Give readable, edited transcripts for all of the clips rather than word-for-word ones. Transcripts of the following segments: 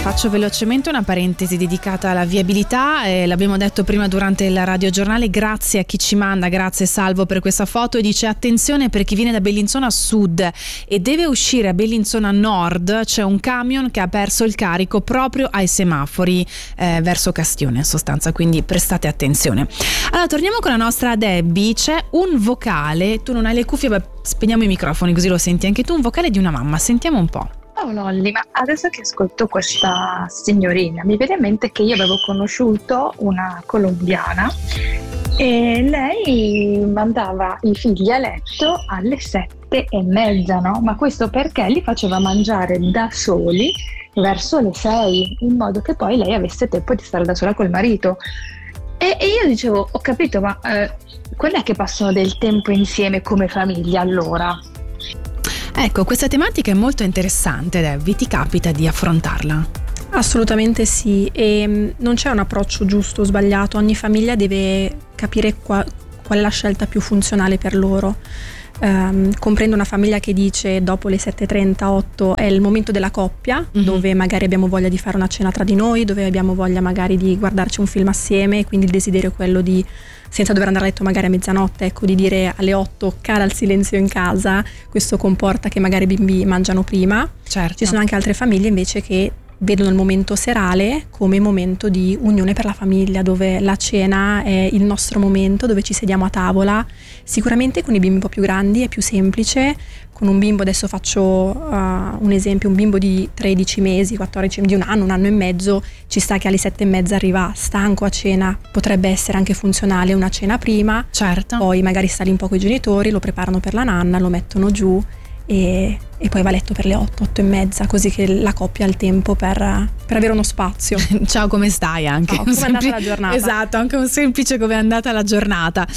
Faccio velocemente una parentesi dedicata alla viabilità, l'abbiamo detto prima durante il radiogiornale. Grazie a chi ci manda, grazie Salvo per questa foto, e dice: attenzione per chi viene da Bellinzona Sud e deve uscire a Bellinzona Nord, c'è un camion che ha perso il carico proprio ai semafori verso Castione in sostanza, quindi prestate attenzione. Allora torniamo con la nostra Debbie. C'è un vocale, tu non hai le cuffie, beh, spegniamo i microfoni così lo senti anche tu, un vocale di una mamma, sentiamo un po'. Oh Nolli, ma adesso che ascolto questa signorina mi viene in mente che io avevo conosciuto una colombiana e lei mandava i figli a letto alle 7:30, no? Ma questo perché li faceva mangiare da soli verso le 6, in modo che poi lei avesse tempo di stare da sola col marito. E io dicevo, ho capito, ma quando è che passano del tempo insieme come famiglia allora? Ecco, questa tematica è molto interessante, Debbie, ti capita di affrontarla? Assolutamente sì, e non c'è un approccio giusto o sbagliato, ogni famiglia deve capire qual è la scelta più funzionale per loro. Comprendo una famiglia che dice dopo le 7:30-8 è il momento della coppia, dove magari abbiamo voglia di fare una cena tra di noi, dove abbiamo voglia magari di guardarci un film assieme, quindi il desiderio è quello di, senza dover andare a letto magari a mezzanotte, ecco, di dire alle 8 cara il silenzio in casa. Questo comporta che magari i bimbi mangiano prima. Certo. Ci sono anche altre famiglie invece che vedono il momento serale come momento di unione per la famiglia, dove la cena è il nostro momento, dove ci sediamo a tavola. Sicuramente con i bimbi un po' più grandi è più semplice. Con un bimbo, adesso faccio un esempio, un bimbo di 13 mesi, 14, di un anno e mezzo, ci sta che alle 7:30 arriva stanco a cena. Potrebbe essere anche funzionale una cena prima, certo. Poi magari sta lì un po' con i genitori, lo preparano per la nanna, lo mettono giù e poi va a letto per le 8:30, così che la coppia ha il tempo per avere uno spazio. Ciao, come stai? Anche ciao, come è andata la giornata? Esatto, anche un semplice come è andata la giornata.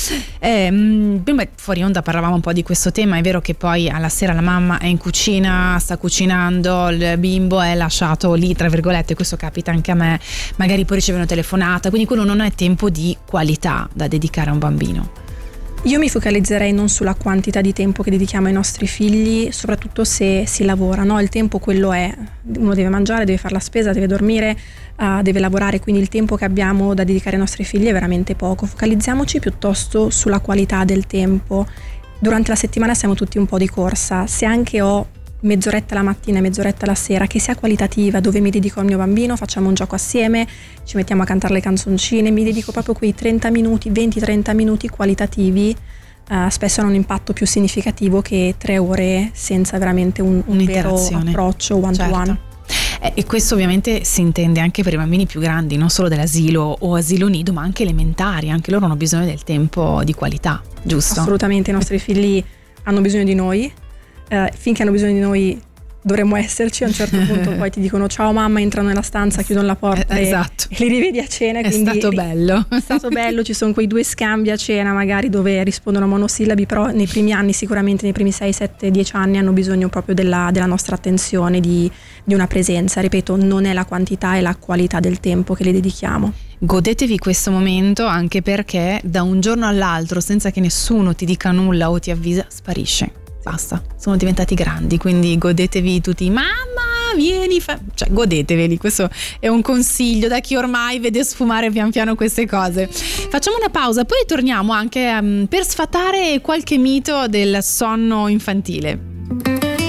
Prima fuori onda parlavamo un po' di questo tema. È vero che poi alla sera la mamma è in cucina, sta cucinando, il bimbo è lasciato lì tra virgolette, questo capita anche a me, magari poi riceve una telefonata, quindi quello non è tempo di qualità da dedicare a un bambino. Io mi focalizzerei non sulla quantità di tempo che dedichiamo ai nostri figli, soprattutto se si lavora, no? Il tempo quello è, uno deve mangiare, deve fare la spesa, deve dormire, deve lavorare, quindi il tempo che abbiamo da dedicare ai nostri figli è veramente poco. Focalizziamoci piuttosto sulla qualità del tempo. Durante la settimana siamo tutti un po' di corsa, se anche ho mezz'oretta la mattina e mezz'oretta la sera, che sia qualitativa, dove mi dedico al mio bambino, facciamo un gioco assieme, ci mettiamo a cantare le canzoncine, mi dedico proprio quei 30 minuti, 20-30 minuti qualitativi, spesso hanno un impatto più significativo che 3 ore senza veramente un vero approccio one to one. E questo ovviamente si intende anche per i bambini più grandi, non solo dell'asilo o asilo nido, ma anche elementari, anche loro hanno bisogno del tempo di qualità, giusto? Assolutamente, i nostri figli hanno bisogno di noi. Finché hanno bisogno di noi dovremmo esserci. A un certo punto poi ti dicono ciao mamma, entrano nella stanza, chiudono la porta esatto. e li rivedi a cena. È stato bello. È stato bello, ci sono quei 2 scambi a cena magari dove rispondono a monosillabi, però nei primi anni, sicuramente nei primi 6, 7, 10 anni hanno bisogno proprio della nostra attenzione, di una presenza. Ripeto, non è la quantità, è la qualità del tempo che le dedichiamo. Godetevi questo momento, anche perché da un giorno all'altro, senza che nessuno ti dica nulla o ti avvisa, sparisce. Basta, sono diventati grandi, quindi godetevi tutti. Mamma, vieni, cioè godeteveli. Questo è un consiglio da chi ormai vede sfumare pian piano queste cose. Facciamo una pausa, poi torniamo anche per sfatare qualche mito del sonno infantile.